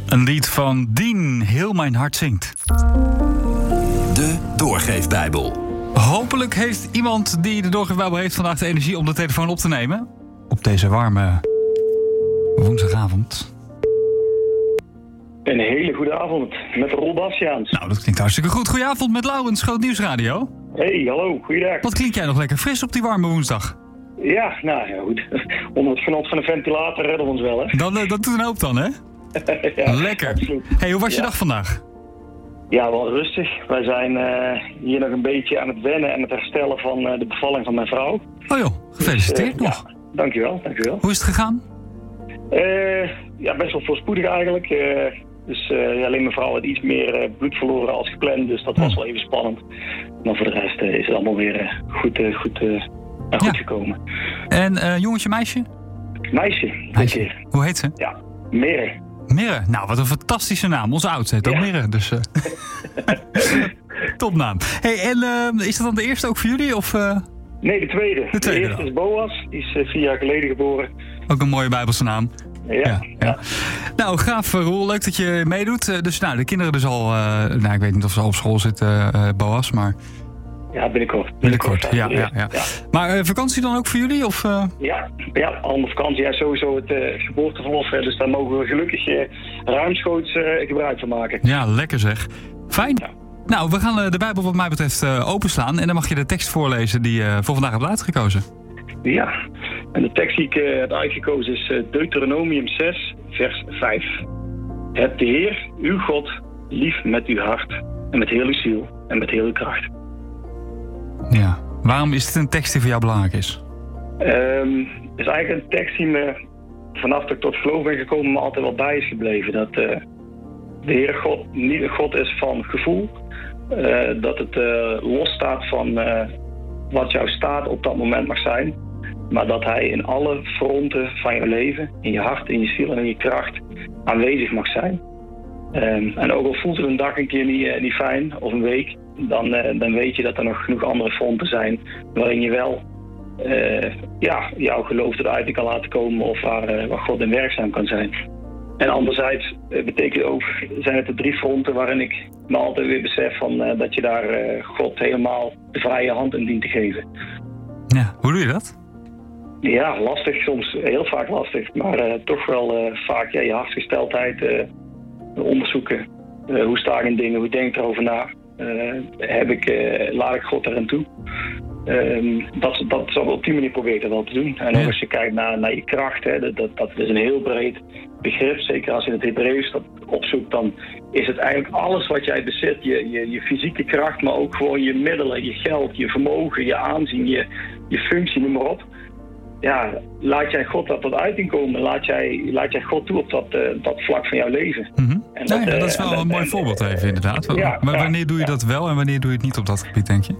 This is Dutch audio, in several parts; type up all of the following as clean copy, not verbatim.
Een lied van Dien, Heel mijn hart zingt. De Doorgeefbijbel. Hopelijk heeft iemand die de Doorgeefbijbel heeft vandaag de energie om de telefoon op te nemen. Op deze warme woensdagavond. Een hele goede avond met Roel Bastiaans. Nou, dat klinkt hartstikke goed. Goedenavond met Laurens, Groot Nieuwsradio. Hey, hallo, goeiedag. Wat klink jij nog lekker fris op die warme woensdag? Ja, nou ja, goed. Onder het genot van een ventilator redden we ons wel, hè? Dat doet een hoop dan, hè? Ja, lekker. Absoluut. Hey, hoe was je dag vandaag? Ja, wel rustig. Wij zijn hier nog een beetje aan het wennen en het herstellen van de bevalling van mijn vrouw. Oh joh, gefeliciteerd nog. Ja, dankjewel. Hoe is het gegaan? Ja, best wel voorspoedig eigenlijk. Dus alleen mijn vrouw had iets meer bloed verloren als gepland, dus dat was wel even spannend. Maar voor de rest is het allemaal weer goed gekomen. En jongetje, meisje? Meisje. Hoe heet ze? Ja, Mirre. Mirre, nou wat een fantastische naam. Onze oudste heet ook Mirre, dus topnaam. Hey, en is dat dan de eerste ook voor jullie? Of, Nee, de tweede. De tweede eerste is Boas, die is 4 jaar geleden geboren. Ook een mooie Bijbelse naam. Ja. Nou, gaaf Roel, leuk dat je meedoet. Dus nou, de kinderen dus al, ik weet niet of ze al op school zitten, Boas, maar... Ja, binnenkort. Ja. Maar vakantie dan ook voor jullie? Of, Ja, allemaal vakantie. Ja, sowieso het geboorteverlof. Dus daar mogen we gelukkig ruimschoots gebruik van maken. Ja, lekker zeg. Fijn. Ja. Nou, we gaan de Bijbel wat mij betreft openslaan. En dan mag je de tekst voorlezen die je voor vandaag hebt uitgekozen. Ja, en de tekst die ik heb uitgekozen is Deuteronomium 6, vers 5. Heb de Heer, uw God, lief met uw hart en met heel uw ziel en met heel uw kracht. Ja, waarom is het een tekst die voor jou belangrijk is? Het is eigenlijk een tekst die me vanaf dat ik tot geloof ben gekomen me altijd wel bij is gebleven. Dat de Heer God niet een God is van gevoel. Dat het los staat van wat jouw staat op dat moment mag zijn. Maar dat hij in alle fronten van je leven, in je hart, in je ziel en in je kracht aanwezig mag zijn. En ook al voelt het een dag een keer niet fijn, of een week, dan weet je dat er nog genoeg andere fronten zijn waarin je wel jouw geloof tot uiting kan laten komen of waar God in werkzaam kan zijn. En anderzijds betekent ook, zijn het de 3 fronten waarin ik me altijd weer besef van, dat je daar God helemaal de vrije hand in dient te geven. Ja, hoe doe je dat? Ja, lastig soms. Heel vaak lastig. Maar toch wel vaak je hartsgesteldheid onderzoeken. Hoe sta ik in dingen? Hoe denk ik erover na? Laat ik God erin toe? Dat zal op die manier proberen dat wel te doen. En ook als je kijkt naar je kracht, dat is een heel breed begrip. Zeker als je in het Hebreeuws dat opzoekt, dan is het eigenlijk alles wat jij bezit. Je fysieke kracht, maar ook gewoon je middelen, je geld, je vermogen, je aanzien, je functie, noem maar op. Ja, laat jij God dat tot uiting komen. Laat jij God toe op dat vlak van jouw leven. Mm-hmm. Dat is wel een mooi voorbeeld even, inderdaad. Maar wanneer doe je dat wel en wanneer doe je het niet op dat gebied, denk je?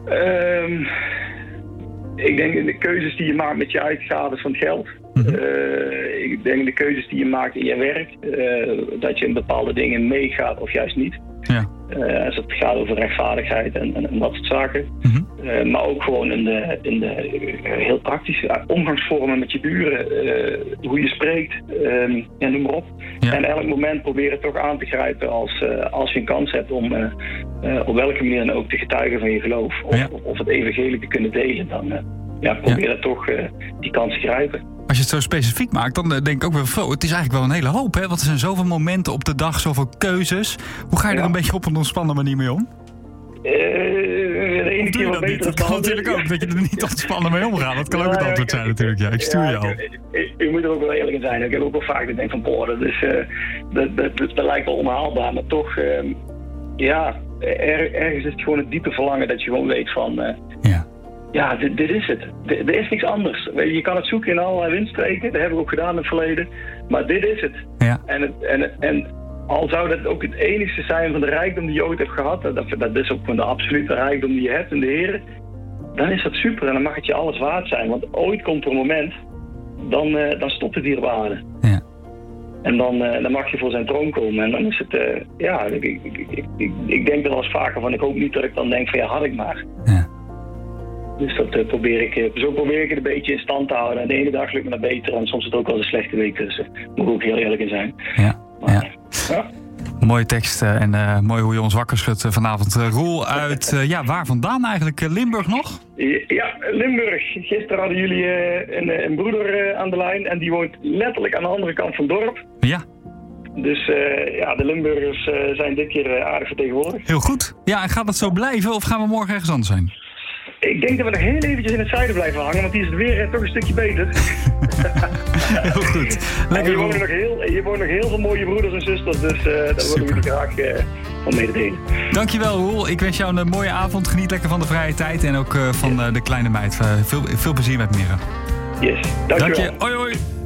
Ik denk in de keuzes die je maakt met je uitgaven van het geld. Mm-hmm. Ik denk in de keuzes die je maakt in je werk. Dat je in bepaalde dingen meegaat of juist niet. Ja. Als het gaat over rechtvaardigheid en dat soort zaken. Mm-hmm. Maar ook gewoon in de heel praktische omgangsvormen met je buren. Hoe je spreekt. Noem maar op. Ja. En elk moment proberen toch aan te grijpen als je een kans hebt om op welke manier dan ook te getuigen van je geloof. Of het evangelie te kunnen delen. Dan probeer dan toch die kans te grijpen. Als je het zo specifiek maakt, dan denk ik ook wel, het is eigenlijk wel een hele hoop, hè? Want er zijn zoveel momenten op de dag, zoveel keuzes. Hoe ga je er een beetje op een ontspannen manier mee om? De ene keer wat beter. Dat kan natuurlijk ook, dat je er niet ontspannen mee omgaat. Dat kan ook het antwoord zijn natuurlijk. Ja, ik stuur je al. Ik moet er ook wel eerlijk in zijn. Ik heb ook wel vaak denk van, dat lijkt wel onhaalbaar. Maar toch, ergens is het gewoon het diepe verlangen dat je gewoon weet van... Ja, dit is het. Er is niks anders. Je kan het zoeken in allerlei windstreken. Dat heb ik ook gedaan in het verleden. Maar dit is het. Ja. En al zou dat ook het enigste zijn van de rijkdom die je ooit hebt gehad. Dat is ook van de absolute rijkdom die je hebt in de Heer. Dan is dat super en dan mag het je alles waard zijn. Want ooit komt er een moment, dan stopt het hier op aarde. Ja. En dan mag je voor zijn troon komen. En dan is het, ik denk er wel eens vaker van, ik hoop niet dat ik dan denk van, had ik maar. Ja. Dus dat probeer ik het een beetje in stand te houden. En de ene dag lukt me dat beter en soms is het ook wel een slechte week. Dus daar moet ik ook heel eerlijk in zijn. Ja. Mooie tekst en mooi hoe je ons wakker schudt vanavond. Roel uit, waar vandaan eigenlijk? Limburg nog? Ja, Limburg. Gisteren hadden jullie een broeder aan de lijn en die woont letterlijk aan de andere kant van het dorp. Ja. Dus de Limburgers zijn dit keer aardig vertegenwoordigd. Heel goed. Ja, en gaat dat zo blijven of gaan we morgen ergens anders zijn? Ik denk dat we nog heel eventjes in het zuiden blijven hangen, want die is het weer toch een stukje beter. Heel goed. Lekker. Je wonen nog heel veel mooie broeders en zusters, dus daar willen we jullie graag van mededelen. Dankjewel, Roel. Ik wens jou een mooie avond. Geniet lekker van de vrije tijd en ook van de kleine meid. Veel plezier met Mira. Yes, dankjewel. Dank je. Hoi, hoi.